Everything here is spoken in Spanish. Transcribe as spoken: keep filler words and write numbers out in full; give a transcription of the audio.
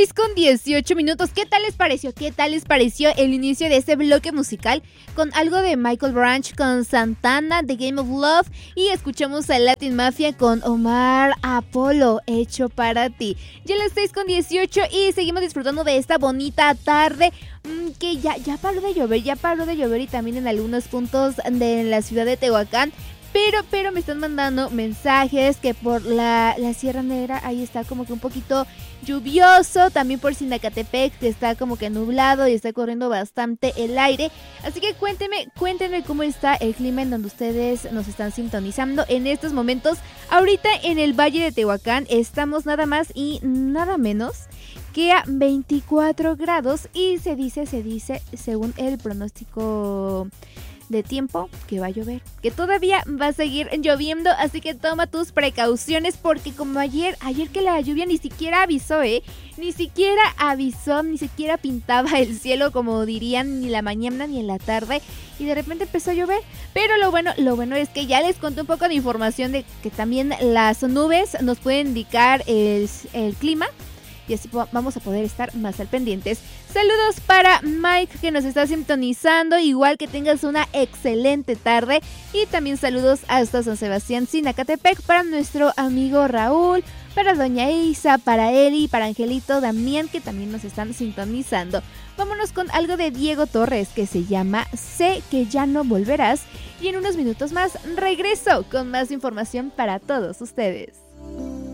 seis con dieciocho minutos. ¿Qué tal les pareció? ¿Qué tal les pareció el inicio de este bloque musical? Con algo de Michael Branch, con Santana, The Game of Love. Y escuchamos a Latin Mafia con Omar Apollo, Hecho para ti. Ya las seis con dieciocho y seguimos disfrutando de esta bonita tarde. Mmm, que ya, ya paró de llover, ya paró de llover y también en algunos puntos de la ciudad de Tehuacán. Pero, pero me están mandando mensajes que por la, la Sierra Negra ahí está como que un poquito lluvioso. También por Sinacatepec que está como que nublado y está corriendo bastante el aire. Así que cuéntenme, cuéntenme cómo está el clima en donde ustedes nos están sintonizando en estos momentos. Ahorita en el Valle de Tehuacán estamos nada más y nada menos que a veinticuatro grados. Y se dice, se dice, según el pronóstico de tiempo, que va a llover, que todavía va a seguir lloviendo, así que toma tus precauciones porque como ayer, ayer que la lluvia ni siquiera avisó, eh, ni siquiera avisó, ni siquiera pintaba el cielo como dirían, ni la mañana ni en la tarde, y de repente empezó a llover. Pero lo bueno, lo bueno es que ya les conté un poco de información de que también las nubes nos pueden indicar el, el clima. Y así vamos a poder estar más al pendientes. Saludos para Mike que nos está sintonizando. Igual que tengas una excelente tarde. Y también saludos hasta San Sebastián, Sinacatepec, para nuestro amigo Raúl, para Doña Isa, para Eli, para Angelito, Damián, que también nos están sintonizando. Vámonos con algo de Diego Torres que se llama Sé que ya no volverás. Y en unos minutos más regreso con más información para todos ustedes.